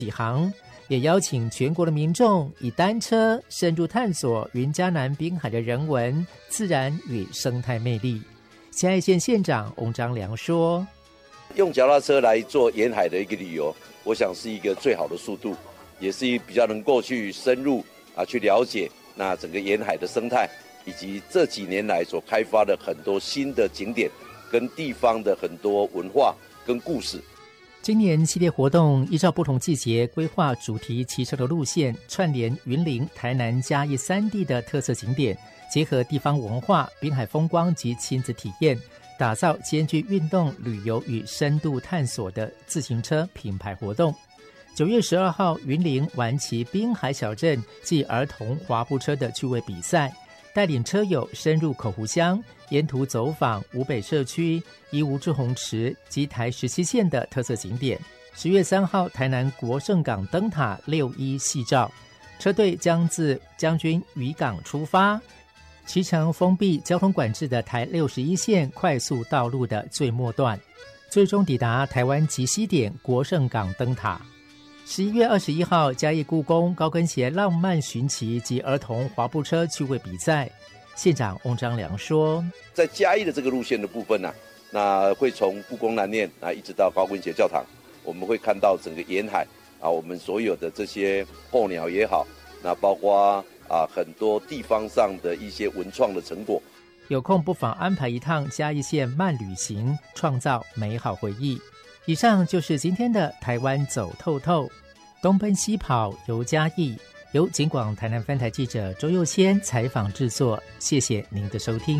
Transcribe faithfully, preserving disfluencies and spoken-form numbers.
启航，也邀请全国的民众以单车深入探索云嘉南滨海的人文、自然与生态魅力。嘉义县县长翁章良说， 用脚踏车来做沿海的一个旅游，我想是一个最好的速度，也是比较能够去深入啊去了解那整个沿海的生态，以及这几年来所开发的很多新的景点跟地方的很多文化跟故事。 今年系列活动依照不同季节规划主题骑车的路线，串联云林、台南、嘉义三地的特色景点，结合地方文化、滨海风光及亲子体验，打造兼具运动、旅游与深度探索的自行车品牌活动。九月十二号，云林玩骑滨海小镇暨儿童滑步车的趣味比赛，带领车友深入口湖乡，沿途走访五北社区、宜吴志洪池及台十七线的特色景点。十月三号，台南国盛港灯塔六一夕照，车队将自将军渔港出发，骑乘封闭交通管制的台六十一线快速道路的最末段，最终抵达台湾极西点国盛港灯塔。十一月二十一号，嘉义故宫高跟鞋浪漫寻奇及儿童滑步车趣味比赛，县长翁章良说， 在嘉义的这个路线的部分呢、啊，那会从故宫南面啊一直到高跟鞋教堂，我们会看到整个沿海啊，我们所有的这些候鸟也好，那包括啊很多地方上的一些文创的成果。 有空不妨安排一趟嘉义县慢旅行，创造美好回忆。以上就是今天的台湾走透透，东奔西跑游嘉义，由警广台南分台记者周佑谦采访制作。谢谢您的收听。